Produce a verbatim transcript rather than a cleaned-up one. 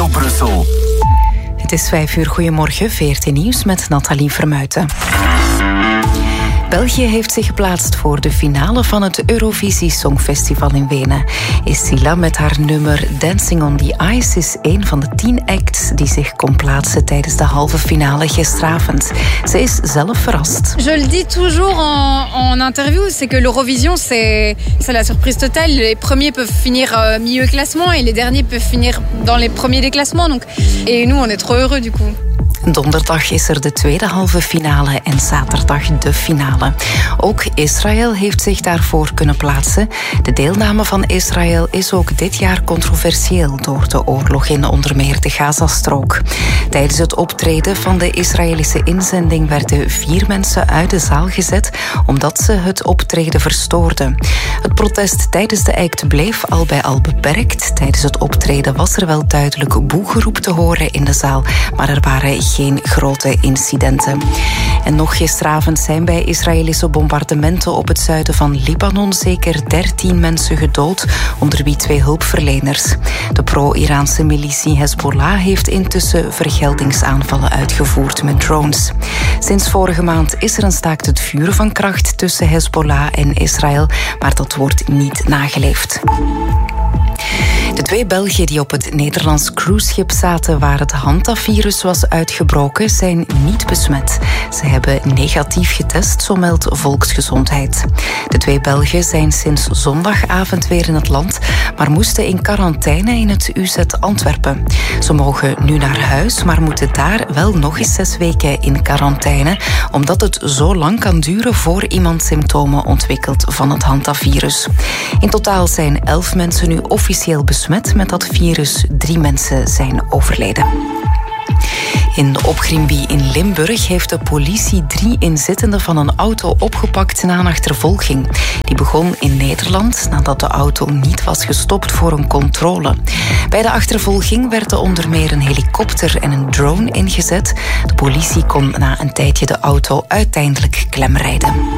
Radio Brussel. Het is vijf uur, goedemorgen, V R T Nieuws met Nathalie Vermuijten. België heeft zich geplaatst voor de finale van het Eurovisie Songfestival in Wenen. Scylla met haar nummer Dancing on the Ice is een van de tien acts die zich kon plaatsen tijdens de halve finale gisteravond. Ze is zelf verrast. Je le dis toujours en, en interview, c'est que l'Eurovision c'est, c'est la surprise totale. Les premiers peuvent finir euh, milieu classement et les derniers peuvent finir dans les premiers des classements. Donc, et nous on est trop heureux du coup. Donderdag is er de tweede halve finale en zaterdag de finale. Ook Israël heeft zich daarvoor kunnen plaatsen. De deelname van Israël is ook dit jaar controversieel door de oorlog in onder meer de Gazastrook. Tijdens het optreden van de Israëlische inzending werden vier mensen uit de zaal gezet omdat ze het optreden verstoorden. Het protest tijdens de act bleef al bij al beperkt. Tijdens het optreden was er wel duidelijk boegeroep te horen in de zaal, maar er waren geen grote incidenten. En nog gisteravond zijn bij Israëlische bombardementen op het zuiden van Libanon zeker dertien mensen gedood, onder wie twee hulpverleners. De pro-Iraanse militie Hezbollah heeft intussen vergeldingsaanvallen uitgevoerd met drones. Sinds vorige maand is er een staakt het vuren van kracht tussen Hezbollah en Israël, maar dat wordt niet nageleefd. De twee Belgen die op het Nederlands cruiseschip zaten waar het Hantavirus was uitgebroken, zijn niet besmet. Ze hebben negatief getest, zo meldt Volksgezondheid. De twee Belgen zijn sinds zondagavond weer in het land, maar moesten in quarantaine in het U Z Antwerpen. Ze mogen nu naar huis, maar moeten daar wel nog eens zes weken in quarantaine, omdat het zo lang kan duren voor iemand symptomen ontwikkelt van het Hantavirus. In totaal zijn elf mensen nu officieel besmet met dat virus. Drie mensen zijn overleden. In Opgrimbie in Limburg heeft de politie drie inzittenden van een auto opgepakt na een achtervolging. Die begon in Nederland nadat de auto niet was gestopt voor een controle. Bij de achtervolging werden onder meer een helikopter en een drone ingezet. De politie kon na een tijdje de auto uiteindelijk klemrijden.